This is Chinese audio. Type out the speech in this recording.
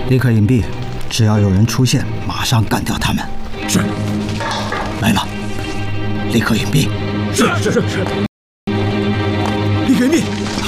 立刻隐蔽，只要有人出现，马上干掉他们。 是。 来了，立刻隐蔽。 是。立刻隐蔽。